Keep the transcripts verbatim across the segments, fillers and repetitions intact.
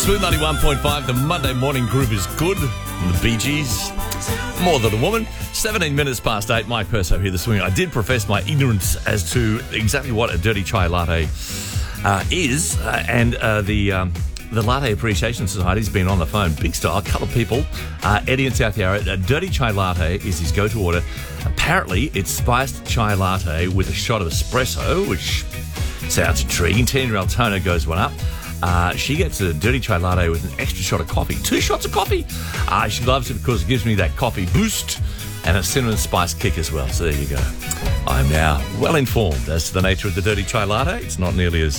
Smooth ninety-one point five, the Monday morning groove is good. And the Bee Gees, More Than a Woman. seventeen minutes past eight, Mike Perso here this morning. I did profess my ignorance as to exactly what a dirty chai latte uh, is, uh, and uh, the... Um, The Latte Appreciation Society's been on the phone. Big style, a couple of people. Uh, Eddie in South Yarra, a dirty chai latte is his go-to order. Apparently, it's spiced chai latte with a shot of espresso, which sounds intriguing. ten-year-old Tona goes one up. Uh, she gets a dirty chai latte with an extra shot of coffee. Two shots of coffee. Uh, she loves it because it gives me that coffee boost and a cinnamon spice kick as well. So there you go. I'm now well informed as to the nature of the dirty chai latte. It's not nearly as...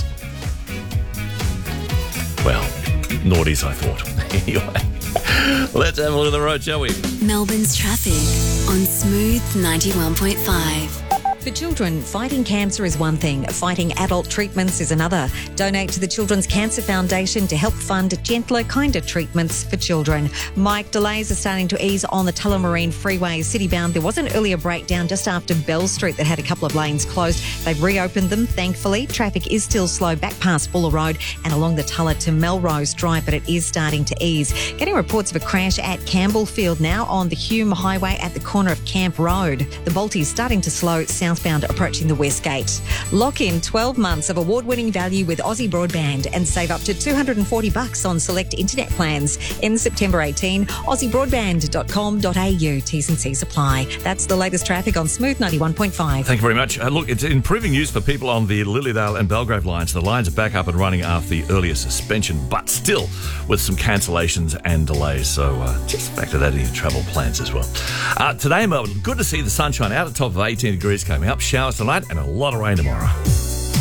well, naughty as I thought. Anyway, let's have a look at the road, shall we? Melbourne's traffic on Smooth ninety-one point five. For children, fighting cancer is one thing, fighting adult treatments is another. Donate to the Children's Cancer Foundation to help fund gentler, kinder treatments for children. Mike, delays are starting to ease on the Tullamarine Freeway city-bound. There was an earlier breakdown just after Bell Street that had a couple of lanes closed. They've reopened them, thankfully. Traffic is still slow back past Buller Road and along the Tulla to Melrose Drive, but it is starting to ease. Getting reports of a crash at Campbellfield now on the Hume Highway at the corner of Camp Road. The Baltie's starting to slow south Southbound approaching the West Gate. Lock in twelve months of award-winning value with Aussie Broadband and save up to two hundred forty bucks on select internet plans. In September eighteenth, aussie broadband dot com dot a u. T's and C's apply. That's the latest traffic on Smooth ninety-one point five. Thank you very much. Uh, look, it's improving news for people on the Lilydale and Belgrave lines. The lines are back up and running after the earlier suspension, but still with some cancellations and delays. So uh, just factor that in your travel plans as well. Uh, today, Melbourne, good to see the sunshine out at top of eighteen degrees coming up. Showers tonight and a lot of rain tomorrow.